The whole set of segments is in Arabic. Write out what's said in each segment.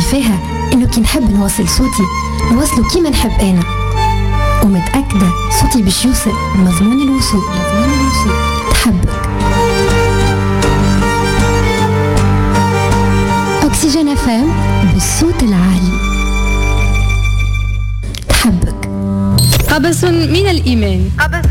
عارفاها إنه كي نحب نوصل صوتي نوصله كيما نحب أنا، ومتأكدة صوتي باش يوصل مضمون الوصول. تحبك أكسجين FM بالصوت العالي. تحبك. قبس من الإيمان.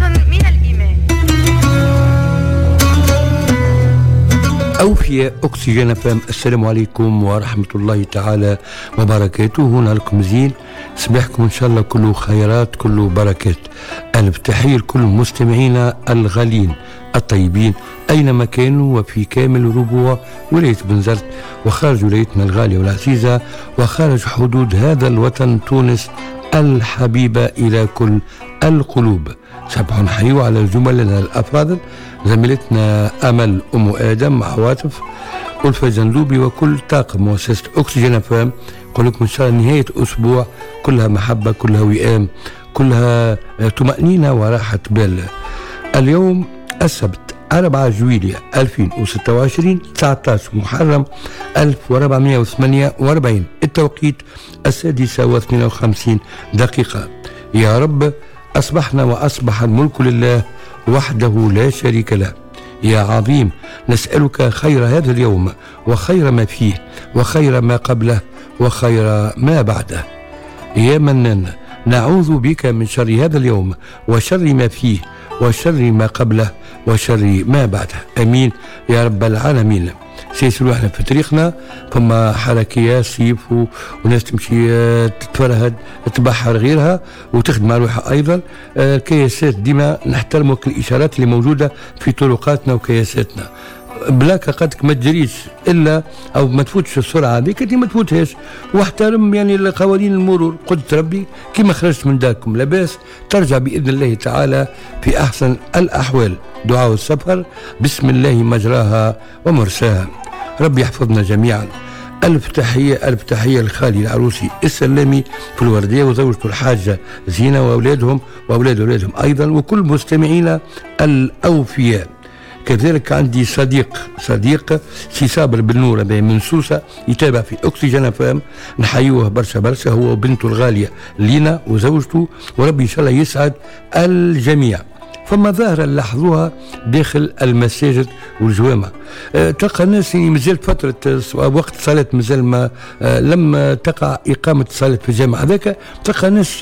أوفياء أكسجين فام. السلام عليكم ورحمة الله تعالى وبركاته. هنا لكم زين صباحكم إن شاء الله كله خيرات كله بركات. ألف تحية لكل مستمعينا الغالين الطيبين أينما كانوا وفي كامل ربوع ولاية بنزرت وخارج ولايتنا الغالية والعزيزة وخارج حدود هذا الوطن تونس الحبيبة إلى كل القلوب. صباح نحيو على زملائنا الأفاضل زميلتنا أمل أم آدم عواطف ألفة زندوبي وكل طاقم مؤسسة أكسجين فام. نقول لكم إن شاء الله نهاية أسبوع كلها محبة كلها وئام كلها طمأنينة وراحة بال. اليوم السبت 4 جويلية 2026 19 محرم 1448 التوقيت 6:52 دقيقة. يا رب أصبحنا وأصبح الملك لله وحده لا شريك له. يا عظيم نسألك خير هذا اليوم وخير ما فيه وخير ما قبله وخير ما بعده. يا منان نعوذ بك من شر هذا اليوم وشر ما فيه وشر ما قبله وشر ما بعده. أمين يا رب العالمين. سيسلو احنا في طريقنا فما حركيات صيف وناس تمشي تتفرهد تبحر غيرها وتخدم على روحها ايضا. كياسات ديما نحترموا الاشارات اللي موجوده في طرقاتنا وكياساتنا. بلاك قدك ما تجريش الا او ما تفوتش السرعه هذيك انت ما تفوتهاش واحترم يعني قوانين المرور. قلت ربي كما خرجت من داركم لاباس ترجع باذن الله تعالى في احسن الاحوال. دعاء السفر بسم الله مجراها ومرساها. ربي يحفظنا جميعا. ألف تحية لخالي العروسي السلامي في الوردية وزوجته الحاجة زينة وأولادهم وأولاد أولادهم أيضا وكل مستمعينا الأوفياء. كذلك عندي صديق سي صابر بن نور من سوسة يتابع في أكسجين فام. نحيوه برشا هو وبنته الغالية لينا وزوجته وربي إن شاء الله يسعد الجميع. فما ظاهرة نلاحظوها داخل المساجد والجوامع. تلقى الناس مازال فترة وقت صلاة مازال ما لما تقع إقامة الصلاة في الجامع هذاك تلقى ناس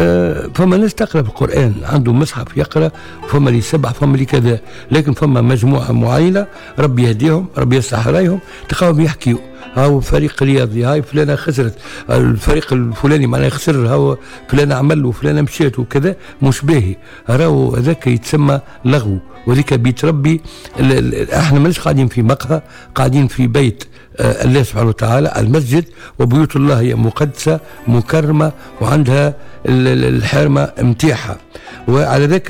فما ناس تقرأ في القرآن عنده مصحف يقرأ فما اللي يسبح فما اللي كذا. لكن فما مجموعة معينة ربي يهديهم ربي يصلح رايهم تلقاهم يحكيوا هاو فريق رياضي هاي فلانة خسرت الفريق الفلاني معناه خسر هاو فلانة عمل وفلانة مشيت وكذا مش باهي. راهو هذاك يتسمى لغو وذيك بيت ربي. احنا ماناش قاعدين في مقهى قاعدين في بيت الله سبحانه وتعالى المسجد وبيوت الله هي مقدسة مكرمة وعندها الحرمة متيحة. وعلى ذاك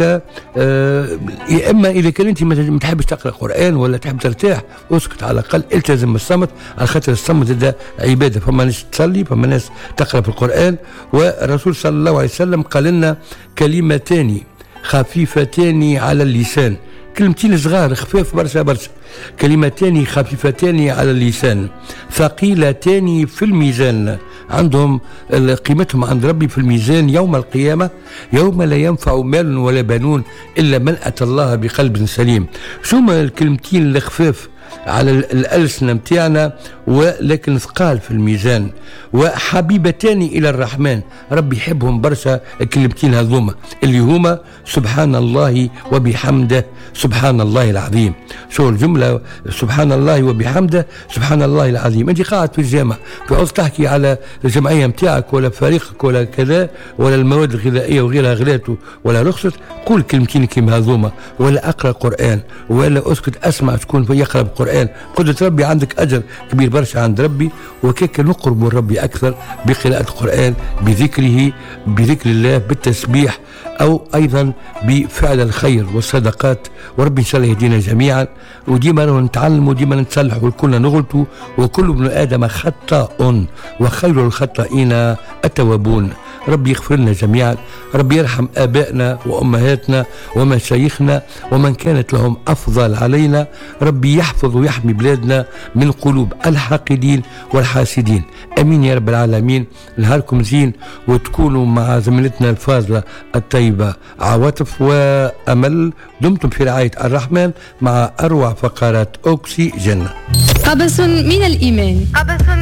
يا اما اذا كان انت ما تحبش تقرا قران ولا تحب ترتاح اسكت على الاقل التزم الصمت على خاطر الصمت ده عباده. فما ناس تصلي فما ناس تقرا في القران. والرسول صلى الله عليه وسلم قال لنا كلمتان خفيفتان على اللسان. كلمتين صغار خفاف برشا كلمتان خفيفتان على اللسان ثقيلتان في الميزان. عندهم قيمتهم عند ربي في الميزان يوم القيامة يوم لا ينفع مال ولا بنون إلا من أتى الله بقلب سليم. شو ما الكلمتين الخفاف على الألسنة متاعنا ولكن ثقال في الميزان وحبيبتان إلى الرحمن. ربي يحبهم برشا الكلمتين هذوما اللي هما سبحان الله وبحمده سبحان الله العظيم. شو الجملة سبحان الله وبحمده سبحان الله العظيم. انت قاعد في الجامع تعوز تحكي على الجمعية متاعك ولا فريقك ولا كذا ولا المواد الغذائية وغيرها غلاته ولا رخصت قول كلمتين كيما هذوما ولا أقرأ قرآن ولا أسكت أسمع تكون يقرأ القرآن. قدرة ربي عندك أجر كبير برشا عند ربي وكيك نقرب من ربي أكثر بقراءة القرآن بذكره بذكر الله بالتسبيح أو أيضا بفعل الخير والصدقات. وربي إن شاء الله يهدينا جميعا وديما نتعلم وديما نتصلح وكلنا نغلطوا وكل ابن آدم خطاء وخير الخطائين التوابون. ربي يغفر لنا جميعا، ربي يرحم آبائنا وأمهاتنا ومشايخنا ومن كانت لهم أفضل علينا، ربي يحفظ ويحمي بلادنا من قلوب الحاقدين والحاسدين. أمين يا رب العالمين. نهاركم زين وتكونوا مع زميلتنا الفاضلة الطيبة عواطف وأمل. دمتم في رعاية الرحمن مع أروع فقرات أوكسي جنة. قبس من الإيمان.